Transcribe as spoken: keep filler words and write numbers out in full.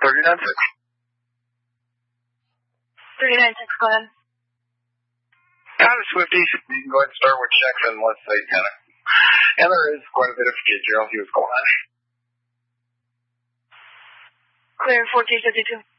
thirty-nine six. thirty-nine six, go ahead. Howdy, Swifties. You can go ahead and start with checks and let's say ten. And there is quite a bit of skid drill. He was going on. Clear fourteen fifty-two.